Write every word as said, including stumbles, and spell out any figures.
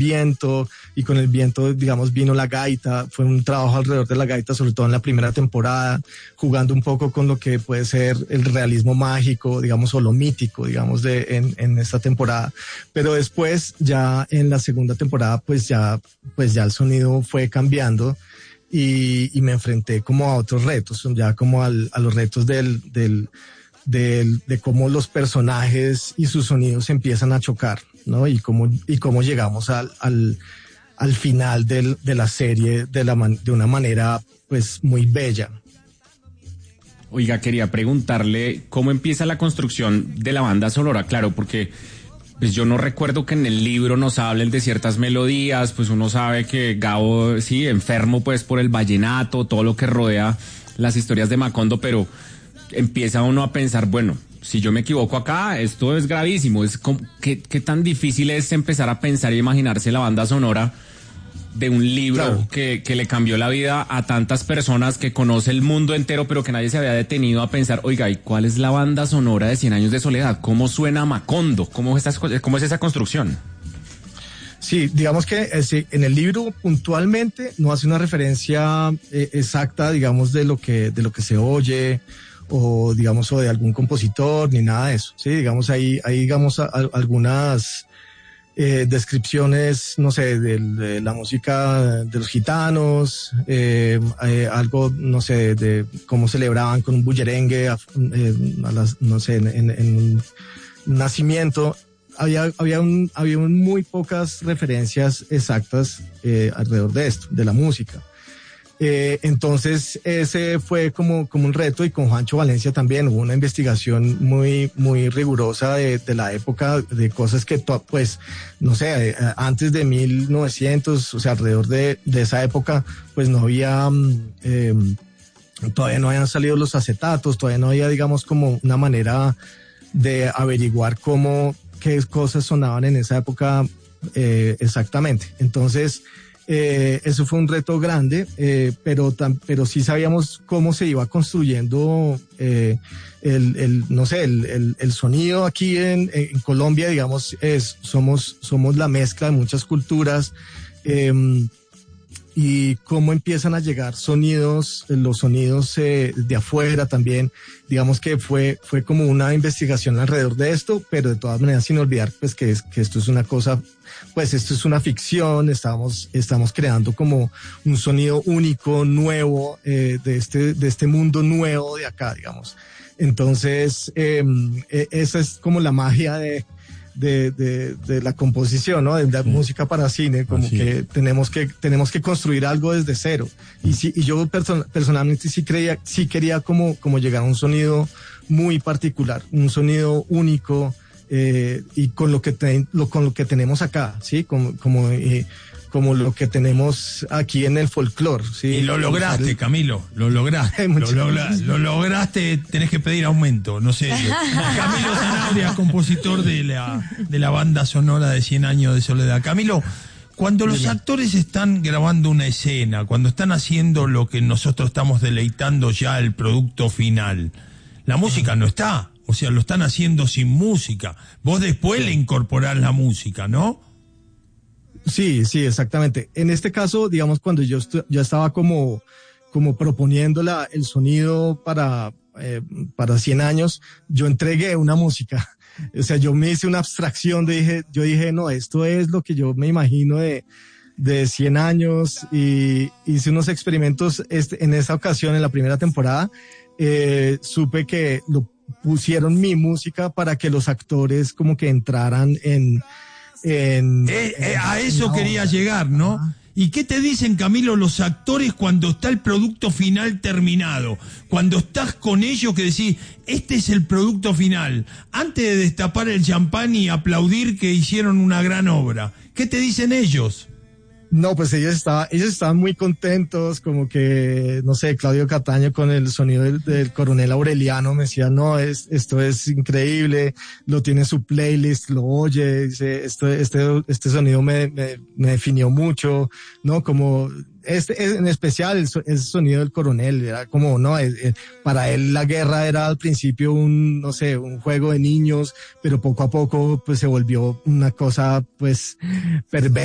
viento, y con el viento, digamos, vino la gaita. Fue un trabajo alrededor de la gaita, sobre todo en la primera temporada, jugando un poco con lo que puede ser el realismo mágico, digamos, o lo mítico, digamos, de en, en esta temporada. Pero después, ya en la segunda temporada, pues ya, pues ya el sonido fue cambiando. Y, y me enfrenté como a otros retos, ya como al, a los retos del, del, del, de cómo los personajes y sus sonidos empiezan a chocar, ¿no? Y cómo, y cómo llegamos al, al, al final del, de la serie de, la man, de una manera, pues, muy bella. Oiga, quería preguntarle cómo empieza la construcción de la banda sonora, claro, porque pues yo no recuerdo que en el libro nos hablen de ciertas melodías, pues uno sabe que Gabo, sí, enfermo pues por el vallenato, todo lo que rodea las historias de Macondo, pero empieza uno a pensar, bueno, si yo me equivoco acá, esto es gravísimo, es como, ¿qué, qué tan difícil es empezar a pensar y imaginarse la banda sonora de un libro claro. que, que le cambió la vida a tantas personas, que conoce el mundo entero, pero que nadie se había detenido a pensar, oiga, ¿y cuál es la banda sonora de Cien Años de Soledad? ¿Cómo suena Macondo? ¿Cómo es, esta, cómo es esa construcción? Sí, digamos que ese, en el libro puntualmente no hace una referencia eh, exacta, digamos, de lo que, de lo que se oye, o digamos, o de algún compositor, ni nada de eso. Sí, digamos, ahí, ahí digamos, a, a, algunas Eh, descripciones, no sé, de, de la música de los gitanos, eh, eh, algo, no sé, de cómo celebraban con un bullerengue, eh, a las, no sé, en, en, en un nacimiento. Había, había, un, había un muy pocas referencias exactas eh, alrededor de esto, de la música. Eh, entonces ese fue como, como un reto, y con Juancho Valencia también hubo una investigación muy, muy rigurosa de, de la época, de cosas que, to, pues, no sé, eh, antes de mil novecientos, o sea, alrededor de, de esa época, pues no había, eh, todavía no habían salido los acetatos, todavía no había, digamos, como una manera de averiguar cómo, qué cosas sonaban en esa época eh, exactamente. Entonces, Eh, eso fue un reto grande, eh, pero, tam, pero sí sabíamos cómo se iba construyendo eh, el, el, no sé, el, el, el sonido aquí en, en Colombia, digamos, es, somos, somos la mezcla de muchas culturas, eh, y cómo empiezan a llegar sonidos, los sonidos eh, de afuera también. Digamos que fue, fue como una investigación alrededor de esto, pero de todas maneras sin olvidar pues que, es, que esto es una cosa, pues esto es una ficción, estamos, estamos creando como un sonido único, nuevo, eh, de este, de este mundo nuevo de acá, digamos. Entonces, eh, esa es como la magia de, De, de, de la composición, ¿no? De la sí. música para cine, como Así que es. tenemos que tenemos que construir algo desde cero. Y sí, y yo person, personalmente sí creía, sí quería como, como llegar a un sonido muy particular, un sonido único, eh, y con lo que te, lo, con lo que tenemos acá, sí, como, como eh, como lo que tenemos aquí en el folclore, ¿sí? Y lo lograste, Camilo, lo lograste, lo, logra, lo lograste, tenés que pedir aumento, no sé. Camilo Sanabria, compositor de la, de la banda sonora de Cien Años de Soledad. Camilo, cuando los actores están grabando una escena, cuando están haciendo lo que nosotros estamos deleitando ya el producto final, la música no está, o sea, lo están haciendo sin música. Vos después le incorporás la música, ¿no? Sí, sí, exactamente. En este caso, digamos, cuando yo ya estaba como, como proponiendo la, el sonido para, eh, para Cien Años, yo entregué una música. O sea, yo me hice una abstracción de, dije, yo dije, no, esto es lo que yo me imagino de, de Cien Años, y hice unos experimentos este, en esa ocasión, en la primera temporada, eh, supe que lo pusieron mi música para que los actores como que entraran en, En, eh, eh, a eso no, quería llegar, ¿no? Uh-huh. ¿Y qué te dicen, Camilo, los actores cuando está el producto final terminado? Cuando estás con ellos que decís, este es el producto final, antes de destapar el champán y aplaudir que hicieron una gran obra. ¿Qué te dicen ellos? No, pues ellos estaban, ellos estaban muy contentos, como que, no sé, Claudio Cataño con el sonido del, del Coronel Aureliano me decía, no, es, esto es increíble, lo tiene en su playlist, lo oye, dice, esto, este, este sonido me, me, me definió mucho, ¿no? Como, este, en especial el, el sonido del Coronel, era como, no, para él la guerra era al principio un, no sé, un juego de niños, pero poco a poco, pues se volvió una cosa, pues, perversa.